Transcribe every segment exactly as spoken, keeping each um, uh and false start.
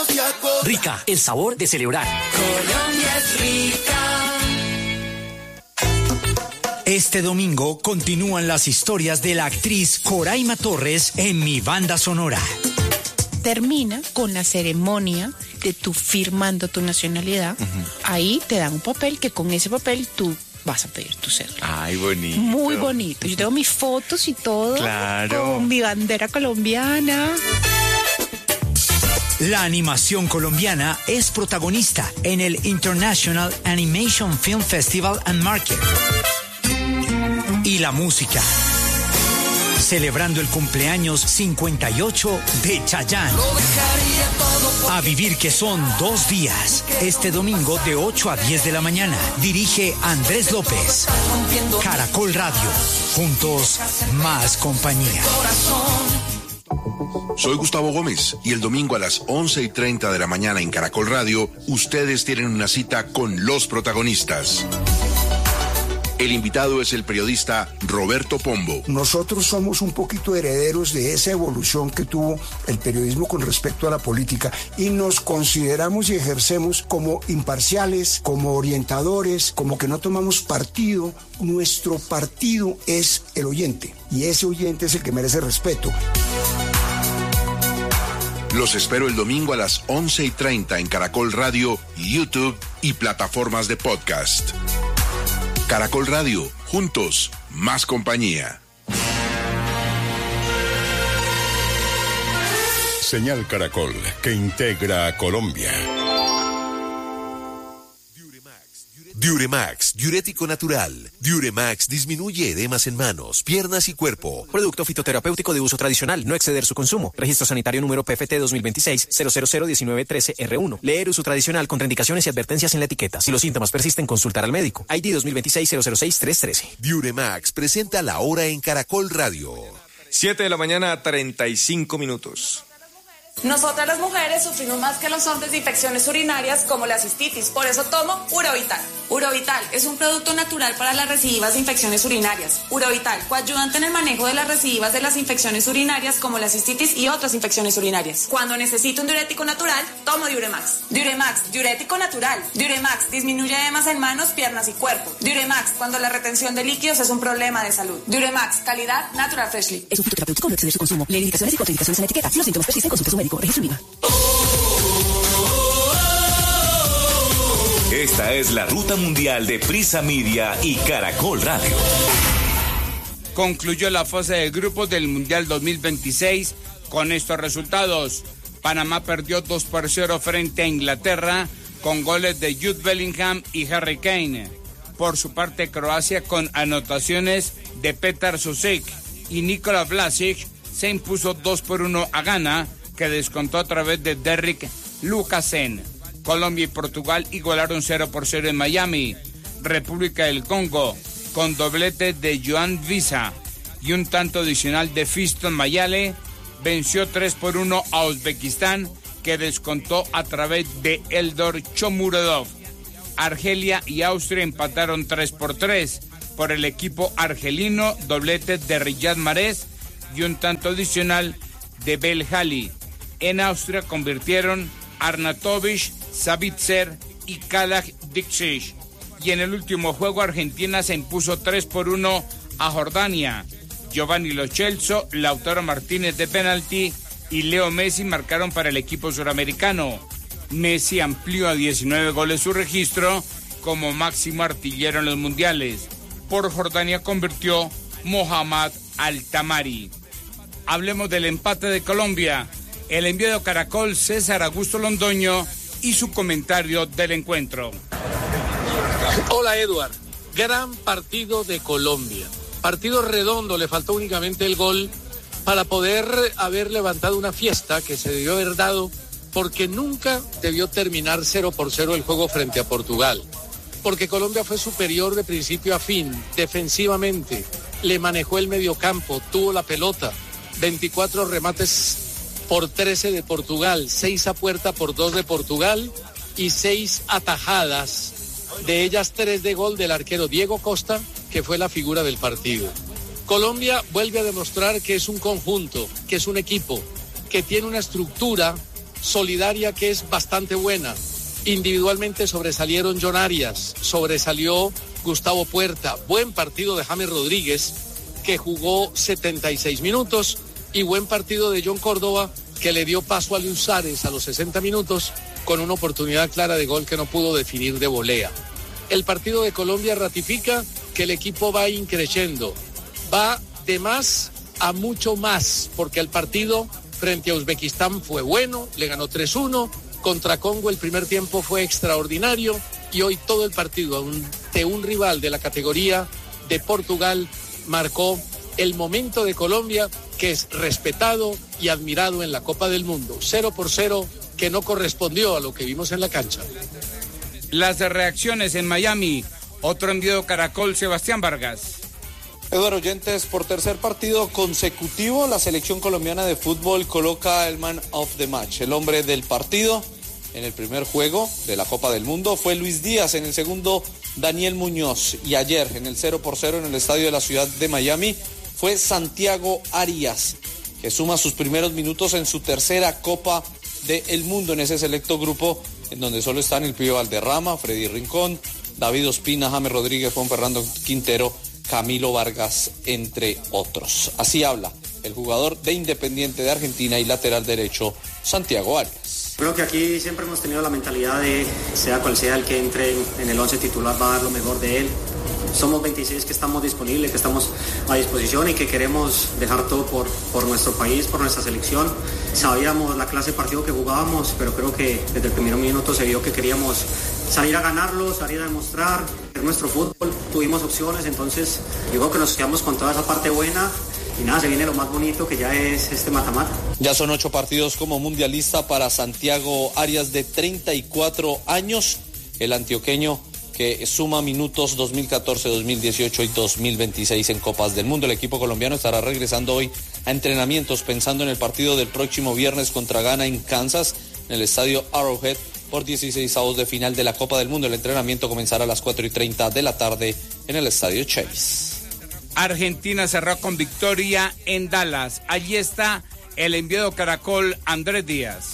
de agotar. Rica, el sabor de celebrar. Colombia es rica. Este domingo continúan las historias de la actriz Coraima Torres en Mi Banda Sonora. Termina con la ceremonia de tú firmando tu nacionalidad. Uh-huh. Ahí te dan un papel que con ese papel tú vas a pedir tu cédula. Ay, bonito. Muy bonito. Yo tengo mis fotos y todo. Claro. Con mi bandera colombiana. La animación colombiana es protagonista en el International Animation Film Festival and Market. Y la música, celebrando el cumpleaños cincuenta y ocho de Chayanne. A vivir, que son dos días. Este domingo de ocho a diez de la mañana. Dirige Andrés López. Caracol Radio. Juntos, más compañía. Soy Gustavo Gómez y el domingo a las once y treinta de la mañana en Caracol Radio, ustedes tienen una cita con los protagonistas. El invitado es el periodista Roberto Pombo. Nosotros somos un poquito herederos de esa evolución que tuvo el periodismo con respecto a la política y nos consideramos y ejercemos como imparciales, como orientadores, como que no tomamos partido. Nuestro partido es el oyente y ese oyente es el que merece respeto. Los espero el domingo a las once y treinta en Caracol Radio, YouTube y plataformas de podcast. Caracol Radio, juntos, más compañía. Señal Caracol, que integra a Colombia. Diuremax, diurético natural. Diuremax disminuye edemas en manos, piernas y cuerpo. Producto fitoterapéutico de uso tradicional, no exceder su consumo. Registro sanitario número P F T dos mil veintiséis cero cero cero diecinueve trece R uno. Leer uso tradicional, contraindicaciones y advertencias en la etiqueta. Si los síntomas persisten, consultar al médico. I D dos mil veintiséis cero cero seis tres trece. Diuremax presenta la hora en Caracol Radio. siete de la mañana, treinta y cinco minutos. Nosotras las mujeres sufrimos más que los hombres de infecciones urinarias como la cistitis, por eso tomo Urovital. Urovital es un producto natural para las recidivas de infecciones urinarias. Urovital, coayudante en el manejo de las recidivas de las infecciones urinarias como la cistitis y otras infecciones urinarias. Cuando necesito un diurético natural, tomo Diuremax. Diuremax, diurético natural. Diuremax disminuye edemas en manos, piernas y cuerpo. Diuremax, cuando la retención de líquidos es un problema de salud. Diuremax, calidad Natural Freshly. Es un fitoterapéutico, no exceder su consumo. Leer indicaciones y contraindicaciones en la etiqueta. Si los síntomas persisten, consulte a su médico. Registro IVA. Esta es la ruta mundial de Prisa Media y Caracol Radio. Concluyó la fase de grupos del Mundial dos mil veintiséis con estos resultados. Panamá perdió dos por cero frente a Inglaterra con goles de Jude Bellingham y Harry Kane. Por su parte, Croacia, con anotaciones de Petar Sušić y Nikola Vlasic, se impuso dos por uno a Ghana, que descontó a través de Derrick Lucasen. Colombia y Portugal igualaron cero por cero en Miami. República del Congo, con doblete de Joan Visa y un tanto adicional de Fiston Mayale, venció tres por uno a Uzbekistán, que descontó a través de Eldor Shomurodov. Argelia y Austria empataron tres por tres. Por el equipo argelino, doblete de Riyad Mahrez y un tanto adicional de Belhali. En Austria convirtieron Arnautovic, Savitzer y Kalaj Dikšić. Y en el último juego, Argentina se impuso tres por uno a Jordania. Giovanni Lo Celso, Lautaro Martínez de penalti y Leo Messi marcaron para el equipo suramericano. Messi amplió a diecinueve goles su registro como máximo artillero en los mundiales. Por Jordania convirtió Mohamed Al-Tamari. Hablemos del empate de Colombia. El enviado Caracol, César Augusto Londoño, y su comentario del encuentro. Hola, Eduard. Gran partido de Colombia. Partido redondo, le faltó únicamente el gol para poder haber levantado una fiesta que se debió haber dado, porque nunca debió terminar cero por cero el juego frente a Portugal. Porque Colombia fue superior de principio a fin, defensivamente, le manejó el mediocampo, tuvo la pelota, veinticuatro remates por trece de Portugal, seis a puerta por dos de Portugal y seis atajadas, de ellas tres de gol del arquero Diego Costa, que fue la figura del partido. Colombia vuelve a demostrar que es un conjunto, que es un equipo, que tiene una estructura solidaria que es bastante buena. Individualmente sobresalieron John Arias, sobresalió Gustavo Puerta, buen partido de James Rodríguez, que jugó setenta y seis minutos, y buen partido de John Córdoba, que le dio paso a Luis Suárez a los sesenta minutos, con una oportunidad clara de gol que no pudo definir de volea. El partido de Colombia ratifica que el equipo va increciendo, va de más a mucho más, porque el partido frente a Uzbekistán fue bueno, le ganó tres uno, contra Congo el primer tiempo fue extraordinario, y hoy todo el partido ante un rival de la categoría de Portugal marcó el momento de Colombia, que es respetado y admirado en la Copa del Mundo. Cero por cero, que no correspondió a lo que vimos en la cancha. Las reacciones en Miami. Otro enviado Caracol, Sebastián Vargas. Eduardo Oyentes, por tercer partido consecutivo, la selección colombiana de fútbol coloca el man of the match, el hombre del partido. En el primer juego de la Copa del Mundo fue Luis Díaz, en el segundo Daniel Muñoz, y ayer en el cero por cero en el estadio de la ciudad de Miami fue Santiago Arias, que suma sus primeros minutos en su tercera Copa del Mundo en ese selecto grupo en donde solo están el Pío Valderrama, Freddy Rincón, David Ospina, James Rodríguez, Juan Fernando Quintero, Camilo Vargas, entre otros. Así habla el jugador de Independiente de Argentina y lateral derecho Santiago Arias. Creo que aquí siempre hemos tenido la mentalidad de, sea cual sea el que entre en el once titular, va a dar lo mejor de él. Somos veintiséis que estamos disponibles, que estamos a disposición y que queremos dejar todo por, por nuestro país, por nuestra selección. Sabíamos la clase de partido que jugábamos, pero creo que desde el primer minuto se vio que queríamos salir a ganarlo, salir a demostrar nuestro fútbol. Tuvimos opciones, entonces digo que nos quedamos con toda esa parte buena. Y nada, se viene lo más bonito, que ya es este mata-mata. Ya son ocho partidos como mundialista para Santiago Arias, de treinta y cuatro años, el antioqueño que suma minutos dos mil catorce, dos mil dieciocho y dos mil veintiséis en Copas del Mundo. El equipo colombiano estará regresando hoy a entrenamientos pensando en el partido del próximo viernes contra Ghana en Kansas, en el estadio Arrowhead, por dieciseisavos de final de la Copa del Mundo. El entrenamiento comenzará a las cuatro y treinta de la tarde en el estadio Chase. Argentina cerró con victoria en Dallas. Allí está el enviado Caracol, Andrés Díaz.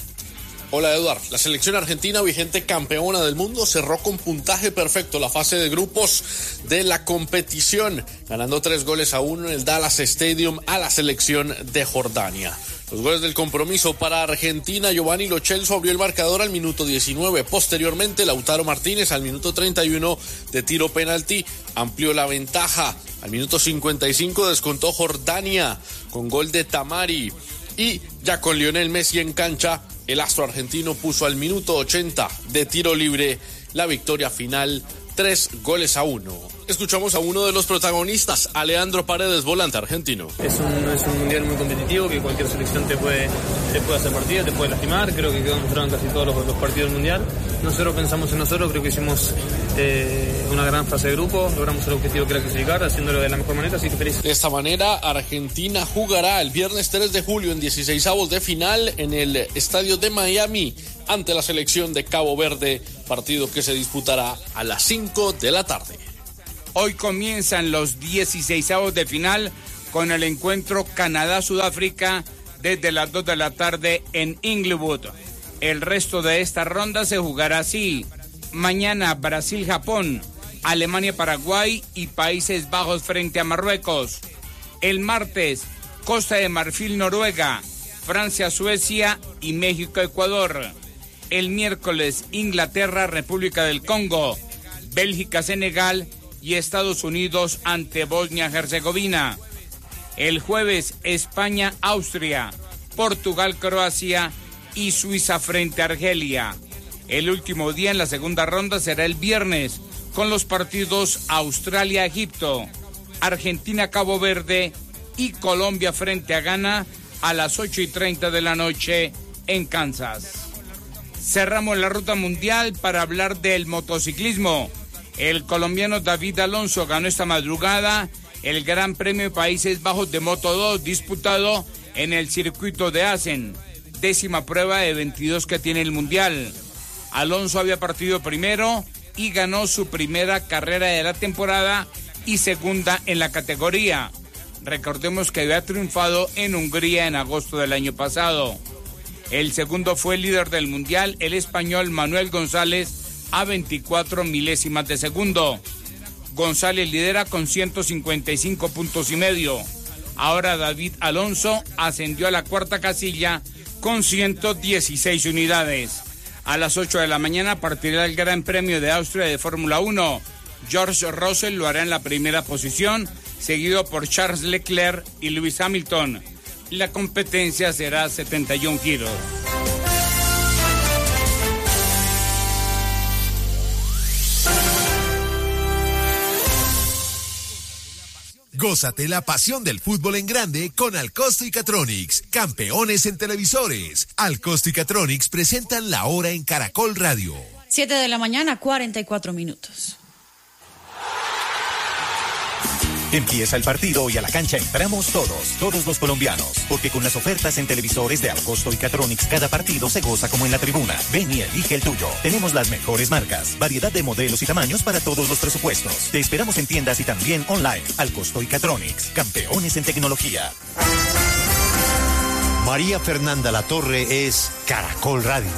Hola, Eduard. La selección argentina, vigente campeona del mundo, cerró con puntaje perfecto la fase de grupos de la competición, ganando tres goles a uno en el Dallas Stadium a la selección de Jordania. Los goles del compromiso para Argentina: Giovanni Lo Celso abrió el marcador al minuto diecinueve. Posteriormente, Lautaro Martínez al minuto treinta y uno de tiro penalti amplió la ventaja. Al minuto cincuenta y cinco descontó Jordania con gol de Tamari. Y ya con Lionel Messi en cancha, el astro argentino puso al minuto ochenta de tiro libre la victoria final, tres goles a uno. Escuchamos a uno de los protagonistas, a Leandro Paredes, volante argentino. Es un, es un mundial muy competitivo, que cualquier selección te puede, te puede hacer partida, te puede lastimar. Creo que quedó demostrado en casi todos los, los partidos del mundial. Nosotros pensamos en nosotros, creo que hicimos eh, una gran fase de grupo, logramos el objetivo que era clasificar, haciéndolo de la mejor manera, así que feliz. De esta manera, Argentina jugará el viernes tres de julio en dieciseisavos de final en el estadio de Miami ante la selección de Cabo Verde, partido que se disputará a las cinco de la tarde. Hoy comienzan los dieciseisavos de final con el encuentro Canadá-Sudáfrica desde las dos de la tarde en Inglewood. El resto de esta ronda se jugará así: mañana Brasil-Japón, Alemania-Paraguay y Países Bajos frente a Marruecos. El martes, Costa de Marfil-Noruega, Francia-Suecia y México-Ecuador. El miércoles, Inglaterra-República del Congo, Bélgica-Senegal y Estados Unidos ante Bosnia-Herzegovina. El jueves, España-Austria, Portugal-Croacia y Suiza frente a Argelia. El último día en la segunda ronda será el viernes, con los partidos Australia-Egipto, Argentina-Cabo Verde y Colombia frente a Ghana a las ocho y treinta de la noche en Kansas. Cerramos la ruta mundial para hablar del motociclismo. El colombiano David Alonso ganó esta madrugada el Gran Premio de Países Bajos de Moto dos, disputado en el circuito de Assen, décima prueba de veintidós que tiene el mundial. Alonso había partido primero y ganó su primera carrera de la temporada y segunda en la categoría. Recordemos que había triunfado en Hungría en agosto del año pasado. El segundo fue el líder del mundial, el español Manuel González, a veinticuatro milésimas de segundo. González lidera con ciento cincuenta y cinco puntos y medio. Ahora David Alonso ascendió a la cuarta casilla con ciento dieciséis unidades. A las ocho de la mañana partirá el Gran Premio de Austria de Fórmula uno. George Russell lo hará en la primera posición, seguido por Charles Leclerc y Lewis Hamilton. La competencia será setenta y un giros. Gózate la pasión del fútbol en grande con Alcosto y Catronics, campeones en televisores. Alcosto y Catronics presentan La Hora en Caracol Radio. siete de la mañana, cuarenta y cuatro minutos. Empieza el partido y a la cancha entramos todos, todos los colombianos, porque con las ofertas en televisores de Alcosto y Catronics cada partido se goza como en la tribuna. Ven y elige el tuyo. Tenemos las mejores marcas, variedad de modelos y tamaños para todos los presupuestos. Te esperamos en tiendas y también online. Alcosto y Catronics, campeones en tecnología. María Fernanda Latorre es Caracol Radio.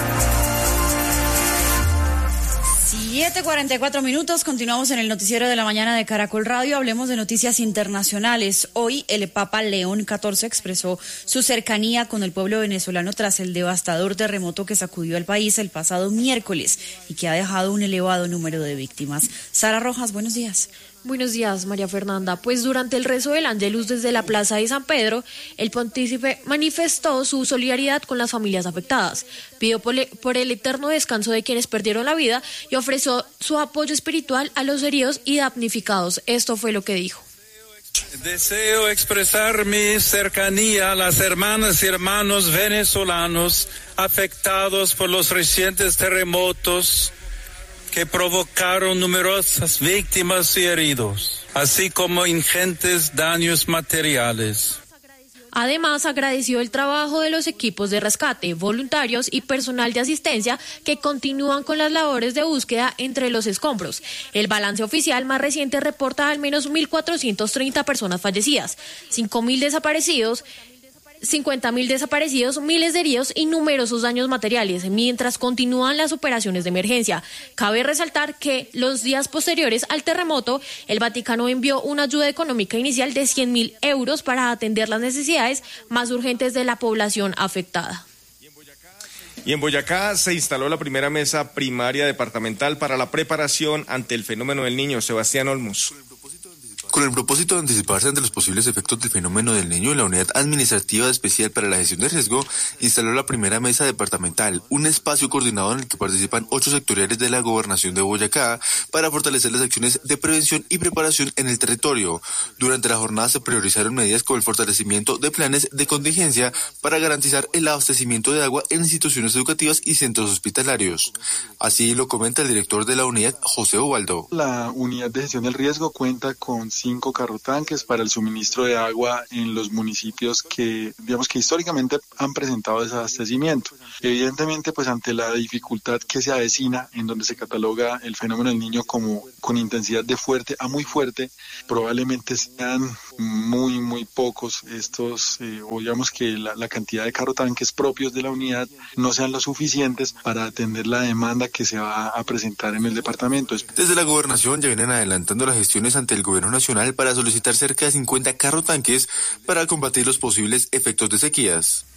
siete cuarenta y cuatro minutos, continuamos en el noticiero de la mañana de Caracol Radio. Hablemos de noticias internacionales. Hoy el Papa León catorce expresó su cercanía con el pueblo venezolano tras el devastador terremoto que sacudió al país el pasado miércoles y que ha dejado un elevado número de víctimas. Sara Rojas, buenos días. Buenos días, María Fernanda. Pues durante el rezo del Ángelus desde la Plaza de San Pedro, el pontífice manifestó su solidaridad con las familias afectadas, pidió por el eterno descanso de quienes perdieron la vida y ofreció su apoyo espiritual a los heridos y damnificados. Esto fue lo que dijo. Deseo expresar mi cercanía a las hermanas y hermanos venezolanos afectados por los recientes terremotos que provocaron numerosas víctimas y heridos, así como ingentes daños materiales. Además, agradeció el trabajo de los equipos de rescate, voluntarios y personal de asistencia que continúan con las labores de búsqueda entre los escombros. El balance oficial más reciente reporta al menos mil cuatrocientas treinta personas fallecidas, cinco mil desaparecidos, cincuenta mil desaparecidos, miles de heridos y numerosos daños materiales, mientras continúan las operaciones de emergencia. Cabe resaltar que los días posteriores al terremoto, el Vaticano envió una ayuda económica inicial de cien mil euros para atender las necesidades más urgentes de la población afectada. Y en Boyacá se instaló la primera mesa primaria departamental para la preparación ante el fenómeno del Niño. Sebastián Olmos. Con el propósito de anticiparse ante los posibles efectos del fenómeno del Niño, la Unidad Administrativa Especial para la Gestión de Riesgo instaló la primera mesa departamental, un espacio coordinado en el que participan ocho sectoriales de la Gobernación de Boyacá para fortalecer las acciones de prevención y preparación en el territorio. Durante la jornada se priorizaron medidas como el fortalecimiento de planes de contingencia para garantizar el abastecimiento de agua en instituciones educativas y centros hospitalarios. Así lo comenta el director de la unidad, José Ubaldo. La Unidad de Gestión del Riesgo cuenta con cinco carrotanques para el suministro de agua en los municipios que, digamos que históricamente han presentado desabastecimiento. Evidentemente, pues ante la dificultad que se avecina, en donde se cataloga el fenómeno del Niño como con intensidad de fuerte a muy fuerte, probablemente sean muy, muy pocos estos, eh, o digamos que la, la cantidad de carrotanques propios de la unidad no sean lo suficientes para atender la demanda que se va a presentar en el departamento. Desde la gobernación ya vienen adelantando las gestiones ante el gobierno nacional para solicitar cerca de cincuenta carrotanques para combatir los posibles efectos de sequías.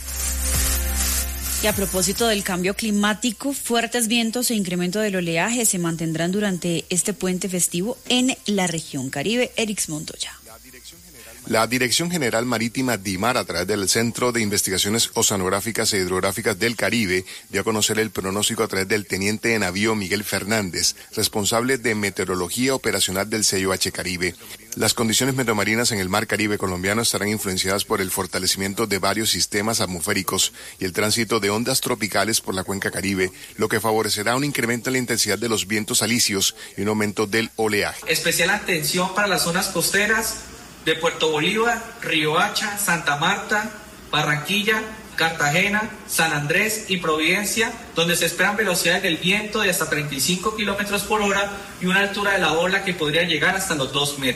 Y a propósito del cambio climático, fuertes vientos e incremento del oleaje se mantendrán durante este puente festivo en la región Caribe. Erix Montoya. La Dirección General Marítima DIMAR, a través del Centro de Investigaciones Oceanográficas e Hidrográficas del Caribe, dio a conocer el pronóstico a través del teniente de navío Miguel Fernández, responsable de meteorología operacional del C I O H Caribe. Las condiciones meteomarinas en el mar Caribe colombiano estarán influenciadas por el fortalecimiento de varios sistemas atmosféricos y el tránsito de ondas tropicales por la cuenca Caribe, lo que favorecerá un incremento en la intensidad de los vientos alisios y un aumento del oleaje. Especial atención para las zonas costeras de Puerto Bolívar, Riohacha, Santa Marta, Barranquilla, Cartagena, San Andrés y Providencia, donde se esperan velocidades del viento de hasta treinta y cinco kilómetros por hora y una altura de la ola que podría llegar hasta los dos metros.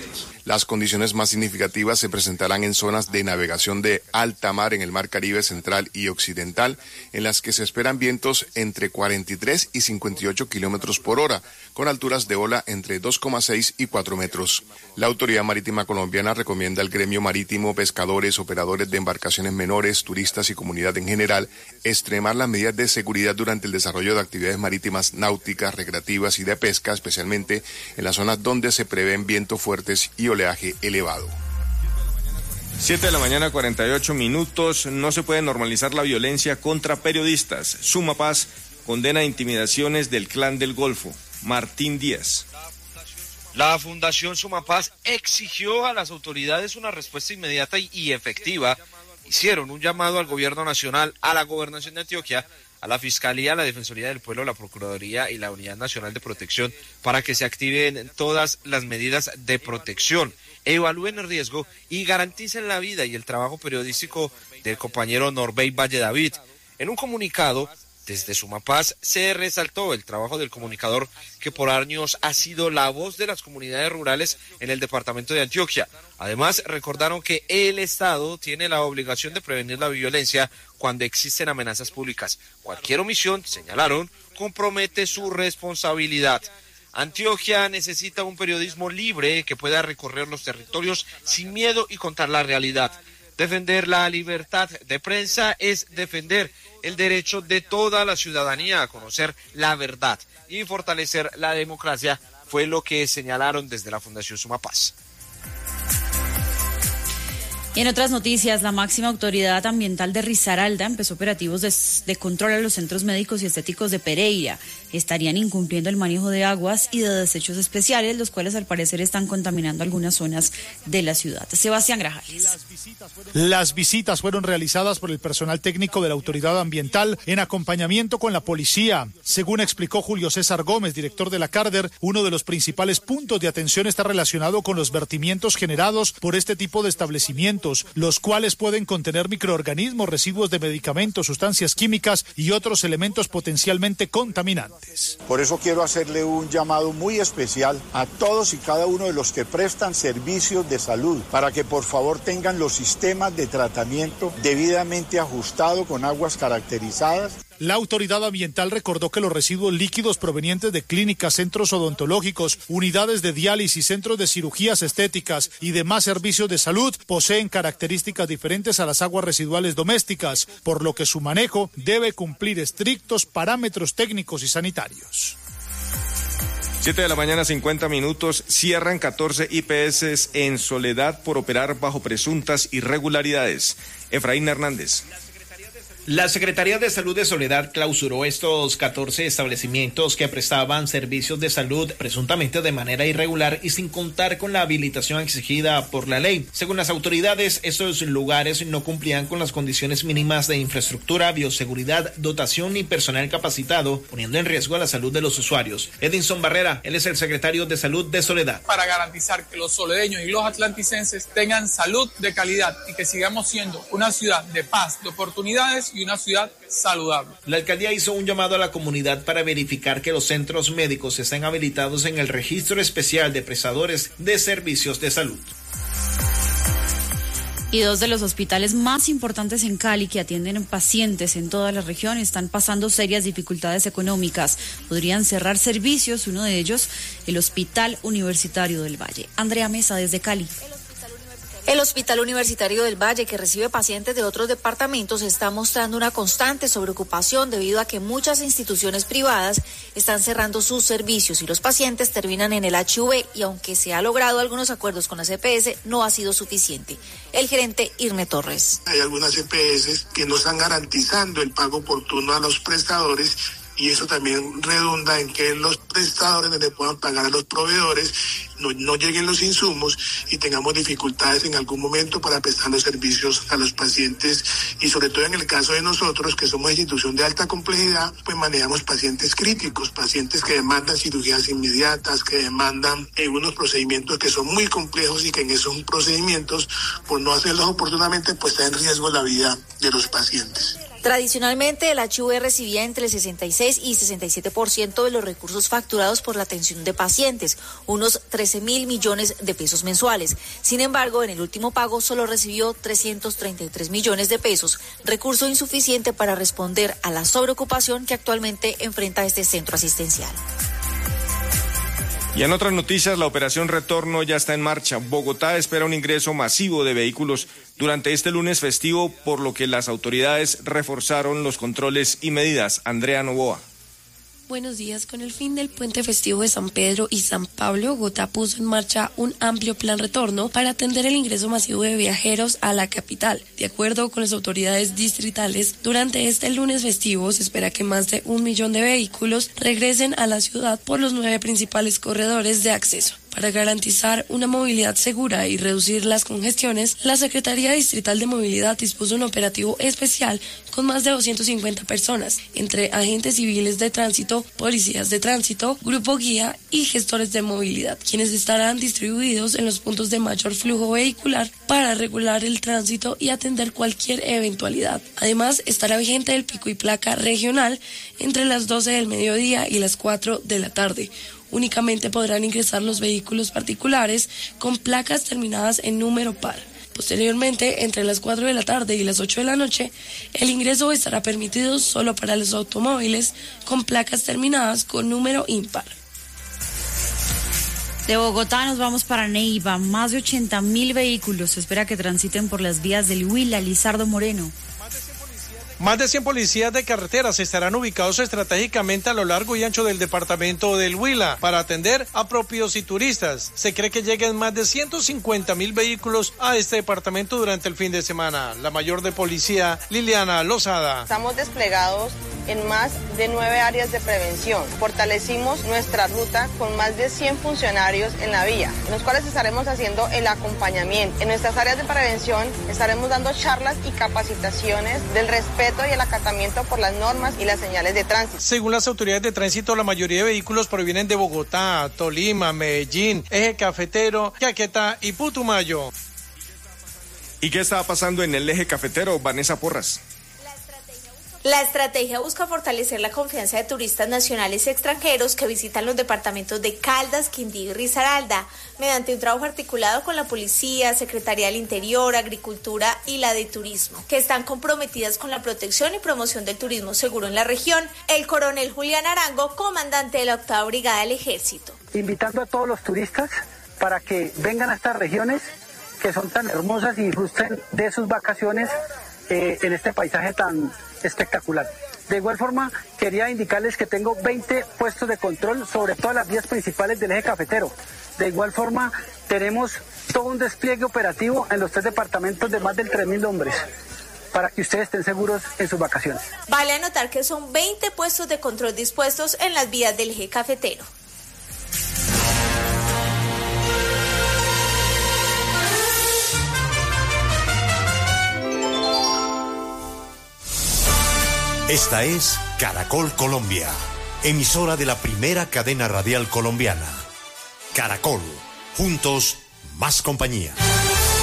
Las condiciones más significativas se presentarán en zonas de navegación de alta mar en el Mar Caribe central y occidental, en las que se esperan vientos entre cuarenta y tres y cincuenta y ocho kilómetros por hora, con alturas de ola entre dos coma seis y cuatro metros. La Autoridad Marítima Colombiana recomienda al gremio marítimo, pescadores, operadores de embarcaciones menores, turistas y comunidad en general, extremar las medidas de seguridad durante el desarrollo de actividades marítimas náuticas, recreativas y de pesca, especialmente en las zonas donde se prevén vientos fuertes y oleaje elevado. siete de la mañana, cuarenta y ocho minutos. No se puede normalizar la violencia contra periodistas. Sumapaz condena intimidaciones del Clan del Golfo. Martín Díaz. La Fundación Sumapaz exigió a las autoridades una respuesta inmediata y efectiva. Hicieron un llamado al gobierno nacional, a la gobernación de Antioquia, a la Fiscalía, a la Defensoría del Pueblo, la Procuraduría y la Unidad Nacional de Protección para que se activen todas las medidas de protección, evalúen el riesgo y garanticen la vida y el trabajo periodístico del compañero Norbey Valle David. En un comunicado, desde Sumapaz se resaltó el trabajo del comunicador que por años ha sido la voz de las comunidades rurales en el departamento de Antioquia. Además, recordaron que el Estado tiene la obligación de prevenir la violencia cuando existen amenazas públicas. Cualquier omisión, señalaron, compromete su responsabilidad. Antioquia necesita un periodismo libre que pueda recorrer los territorios sin miedo y contar la realidad. Defender la libertad de prensa es defender el derecho de toda la ciudadanía a conocer la verdad y fortalecer la democracia, fue lo que señalaron desde la Fundación Sumapaz. Y en otras noticias, la máxima autoridad ambiental de Risaralda empezó operativos de, de control a los centros médicos y estéticos de Pereira. Estarían incumpliendo el manejo de aguas y de desechos especiales, los cuales al parecer están contaminando algunas zonas de la ciudad. Sebastián Grajales. Las visitas fueron realizadas por el personal técnico de la autoridad ambiental en acompañamiento con la policía. Según explicó Julio César Gómez, director de la Carder, uno de los principales puntos de atención está relacionado con los vertimientos generados por este tipo de establecimientos, los cuales pueden contener microorganismos, residuos de medicamentos, sustancias químicas y otros elementos potencialmente contaminantes. Por eso quiero hacerle un llamado muy especial a todos y cada uno de los que prestan servicios de salud para que por favor tengan los sistemas de tratamiento debidamente ajustados con aguas caracterizadas. La autoridad ambiental recordó que los residuos líquidos provenientes de clínicas, centros odontológicos, unidades de diálisis, centros de cirugías estéticas y demás servicios de salud poseen características diferentes a las aguas residuales domésticas, por lo que su manejo debe cumplir estrictos parámetros técnicos y sanitarios. siete de la mañana, cincuenta minutos. Cierran catorce I P S en Soledad por operar bajo presuntas irregularidades. Efraín Hernández. La Secretaría de Salud de Soledad clausuró estos catorce establecimientos que prestaban servicios de salud presuntamente de manera irregular y sin contar con la habilitación exigida por la ley. Según las autoridades, estos lugares no cumplían con las condiciones mínimas de infraestructura, bioseguridad, dotación y personal capacitado, poniendo en riesgo la salud de los usuarios. Edinson Barrera, él es el secretario de Salud de Soledad. Para garantizar que los soledeños y los atlanticenses tengan salud de calidad y que sigamos siendo una ciudad de paz, de oportunidades y una ciudad saludable. La alcaldía hizo un llamado a la comunidad para verificar que los centros médicos estén habilitados en el registro especial de prestadores de servicios de salud. Y dos de los hospitales más importantes en Cali que atienden pacientes en toda la región están pasando serias dificultades económicas. Podrían cerrar servicios, uno de ellos el Hospital Universitario del Valle. Andrea Mesa desde Cali. El Hospital Universitario del Valle, que recibe pacientes de otros departamentos, está mostrando una constante sobreocupación debido a que muchas instituciones privadas están cerrando sus servicios y los pacientes terminan en el H V y aunque se ha logrado algunos acuerdos con las E P S, no ha sido suficiente. El gerente Irne Torres. Hay algunas E P S que no están garantizando el pago oportuno a los prestadores y eso también redunda en que los prestadores no le puedan pagar a los proveedores, no, no lleguen los insumos y tengamos dificultades en algún momento para prestar los servicios a los pacientes y sobre todo en el caso de nosotros que somos institución de alta complejidad, pues manejamos pacientes críticos, pacientes que demandan cirugías inmediatas, que demandan eh, unos procedimientos que son muy complejos y que en esos procedimientos, por no hacerlos oportunamente, pues está en riesgo la vida de los pacientes. Tradicionalmente, el H V recibía entre el sesenta y seis y sesenta y siete por ciento de los recursos facturados por la atención de pacientes, unos trece mil millones de pesos mensuales. Sin embargo, en el último pago solo recibió trescientos treinta y tres millones de pesos, recurso insuficiente para responder a la sobreocupación que actualmente enfrenta este centro asistencial. Y en otras noticias, la operación Retorno ya está en marcha. Bogotá espera un ingreso masivo de vehículos durante este lunes festivo, por lo que las autoridades reforzaron los controles y medidas. Andrea Novoa. Buenos días. Con el fin del puente festivo de San Pedro y San Pablo, Bogotá puso en marcha un amplio plan retorno para atender el ingreso masivo de viajeros a la capital. De acuerdo con las autoridades distritales, durante este lunes festivo se espera que más de un millón de vehículos regresen a la ciudad por los nueve principales corredores de acceso. Para garantizar una movilidad segura y reducir las congestiones, la Secretaría Distrital de Movilidad dispuso un operativo especial con más de doscientas cincuenta personas, entre agentes civiles de tránsito, policías de tránsito, grupo guía y gestores de movilidad, quienes estarán distribuidos en los puntos de mayor flujo vehicular para regular el tránsito y atender cualquier eventualidad. Además, estará vigente el pico y placa regional entre las doce del mediodía y las cuatro de la tarde. Únicamente podrán ingresar los vehículos particulares con placas terminadas en número par. Posteriormente, entre las cuatro de la tarde y las ocho de la noche, el ingreso estará permitido solo para los automóviles con placas terminadas con número impar. De Bogotá nos vamos para Neiva. Más de ochenta mil vehículos se espera que transiten por las vías del Huila. Lizardo Moreno. Más de cien policías de carreteras estarán ubicados estratégicamente a lo largo y ancho del departamento del Huila para atender a propios y turistas. Se cree que lleguen más de ciento cincuenta mil vehículos a este departamento durante el fin de semana. La mayor de policía, Liliana Lozada. Estamos desplegados en más de nueve áreas de prevención. Fortalecimos nuestra ruta con más de cien funcionarios en la vía, en los cuales estaremos haciendo el acompañamiento. En nuestras áreas de prevención estaremos dando charlas y capacitaciones del respeto y el acatamiento por las normas y las señales de tránsito. Según las autoridades de tránsito, la mayoría de vehículos provienen de Bogotá, Tolima, Medellín, Eje Cafetero, Caquetá y Putumayo. ¿Y qué estaba pasando en el Eje Cafetero, Vanessa Porras? La estrategia busca fortalecer la confianza de turistas nacionales y extranjeros que visitan los departamentos de Caldas, Quindío y Risaralda, mediante un trabajo articulado con la Policía, Secretaría del Interior, Agricultura y la de Turismo, que están comprometidas con la protección y promoción del turismo seguro en la región. El coronel Julián Arango, comandante de la octava Brigada del Ejército. Invitando a todos los turistas para que vengan a estas regiones que son tan hermosas y disfruten de sus vacaciones eh, en este paisaje tan espectacular. De igual forma, quería indicarles que tengo veinte puestos de control sobre todas las vías principales del Eje Cafetero. De igual forma, tenemos todo un despliegue operativo en los tres departamentos de más de tres mil hombres, para que ustedes estén seguros en sus vacaciones. Vale anotar que son veinte puestos de control dispuestos en las vías del Eje Cafetero. Esta es Caracol Colombia, emisora de la primera cadena radial colombiana. Caracol, juntos, más compañía.